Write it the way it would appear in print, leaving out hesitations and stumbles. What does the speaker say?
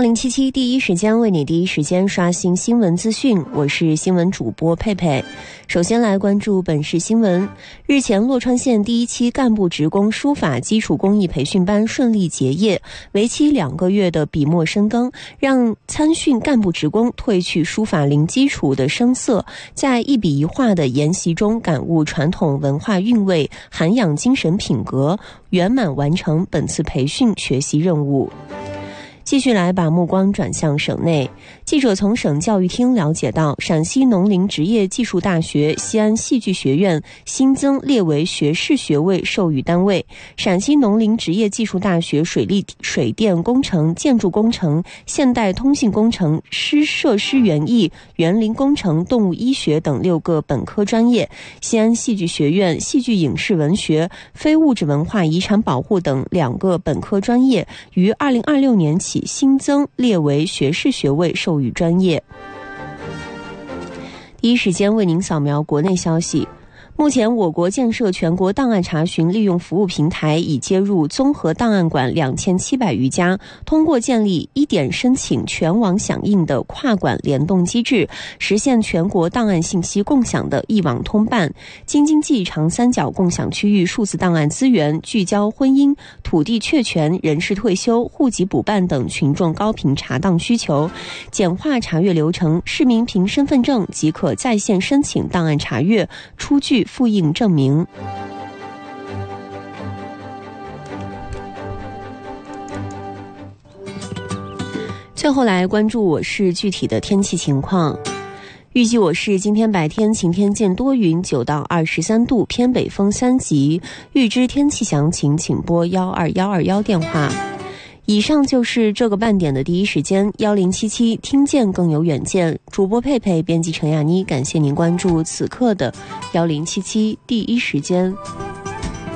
1077第一时间为你第一时间刷新新闻资讯，我是新闻主播佩佩。首先来关注本市新闻。日前，洛川县第一期干部职工书法基础工艺培训班顺利结业，为期2个月的笔墨深耕，让参训干部职工褪去书法零基础的生涩，在一笔一画的研习中感悟传统文化韵味，涵养精神品格，圆满完成本次培训学习任务。继续来把目光转向省内，记者从省教育厅了解到，陕西农林职业技术大学西安戏剧学院新增列为学士学位授予单位，陕西农林职业技术大学水利水电工程、建筑工程、现代通信工程、设施园艺、园林工程、动物医学等6个本科专业，西安戏剧学院戏剧影视文学、非物质文化遗产保护等2个本科专业于2026年起新增列为学士学位授予专业。第一时间为您扫描国内消息。目前，我国建设全国档案查询利用服务平台已接入综合档案馆2700余家，通过建立1点申请全网响应的跨馆联动机制，实现全国档案信息共享的一网通办。京津冀长三角共享区域数字档案资源聚焦婚姻、土地确权、人事退休、户籍补办等群众高频查档需求，简化查阅流程，市民凭身份证即可在线申请档案查阅，出具复印证明。最后来关注我市具体的天气情况。预计我市今天白天晴天见多云，9到23度，偏北风3级。预知天气详情，请拨12121电话。以上就是这个半点的第一时间，1077听见更有远见。主播佩佩，编辑陈亚妮，感谢您关注此刻的1077第一时间。